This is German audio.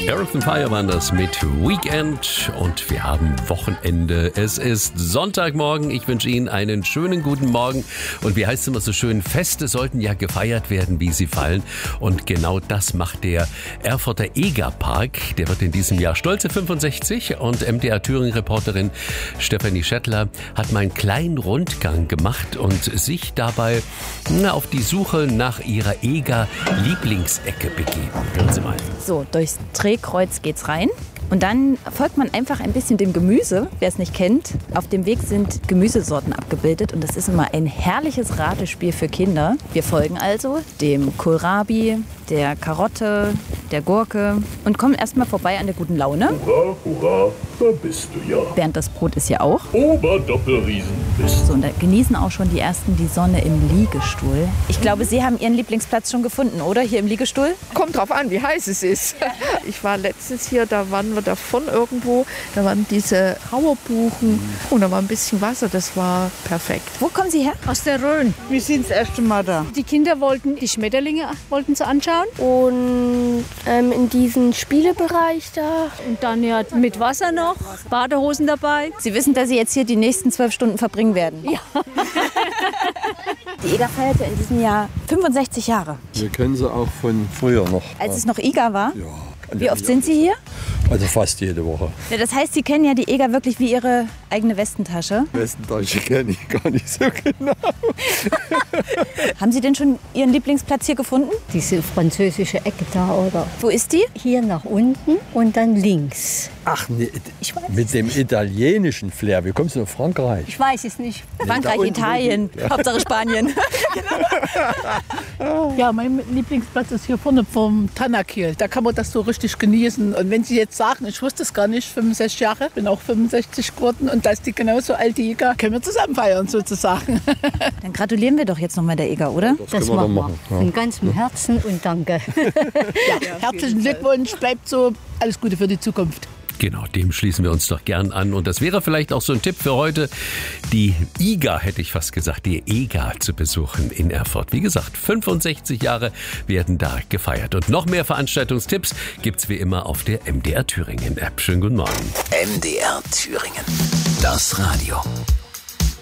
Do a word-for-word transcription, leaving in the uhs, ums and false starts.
Earth and Fire waren das mit Weekend und wir haben Wochenende. Es ist Sonntagmorgen. Ich wünsche Ihnen einen schönen guten Morgen. Und wie heißt es immer so schön, Feste sollten ja gefeiert werden, wie sie fallen. Und genau das macht der Erfurter Egerpark. Der wird in diesem Jahr stolze fünfundsechzig. Und M D R-Thüringen-Reporterin Stefanie Schettler hat mal einen kleinen Rundgang gemacht und sich dabei na, auf die Suche nach ihrer Eger-Lieblingsecke begeben. Hören Sie mal. So, durchs Drehkreuz geht's rein. Und dann folgt man einfach ein bisschen dem Gemüse, wer es nicht kennt. Auf dem Weg sind Gemüsesorten abgebildet und das ist immer ein herrliches Ratespiel für Kinder. Wir folgen also dem Kohlrabi, der Karotte, der Gurke und kommen erstmal vorbei an der guten Laune. Hurra, hurra, da bist du ja. Bernd, das Brot ist ja auch. Oberdoppelriesen bist So, und da genießen auch schon die Ersten die Sonne im Liegestuhl. Ich glaube, Sie haben Ihren Lieblingsplatz schon gefunden, oder? Hier im Liegestuhl? Kommt drauf an, wie heiß es ist. Ich war letztens hier, da waren wir davon irgendwo, da waren diese Hauerbuchen und da war ein bisschen Wasser, das war perfekt. Wo kommen Sie her? Aus der Rhön. Wir sind das erste Mal da. Die Kinder wollten die Schmetterlinge wollten sie anschauen. Und ähm, in diesen Spielebereich da. Und dann ja mit Wasser noch, Badehosen dabei. Sie wissen, dass Sie jetzt hier die nächsten zwölf Stunden verbringen werden. Ja. Die Eger feiert ja in diesem Jahr fünfundsechzig Jahre. Wir kennen sie auch von früher noch. Als es noch Eger war? Ja. Wie oft sind Sie hier? Also fast jede Woche. Ja, das heißt, Sie kennen ja die Eger wirklich wie Ihre eigene Westentasche. Westentasche kenne ich gar nicht so genau. Haben Sie denn schon Ihren Lieblingsplatz hier gefunden? Diese französische Ecke da, oder? Wo ist die? Hier nach unten und dann links. Ach, nee, Ich weiß mit dem italienischen Flair. Wie kommst du nach Frankreich? Ich weiß es nicht. Frankreich, unten Italien, Hauptsache Spanien. Ja, mein Lieblingsplatz ist hier vorne vom Tanakil. Da kann man das so richtig genießen. Und wenn Sie jetzt sagen, ich wusste es gar nicht, fünfundsechzig Jahre, bin auch fünfundsechzig geworden und da ist die genauso alt die Eger, können wir zusammen feiern sozusagen. Dann gratulieren wir doch jetzt nochmal der Eger, oder? Das, Das können wir machen dann wir. machen. Ja. Von ganzem Herzen und danke. Ja, herzlichen Glückwunsch, bleibt so. Alles Gute für die Zukunft. Genau, dem schließen wir uns doch gern an. Und das wäre vielleicht auch so ein Tipp für heute, die I G A, hätte ich fast gesagt, die Eger zu besuchen in Erfurt. Wie gesagt, fünfundsechzig Jahre werden da gefeiert. Und noch mehr Veranstaltungstipps gibt's wie immer auf der M D R Thüringen App. Schönen guten Morgen. M D R Thüringen. Das Radio.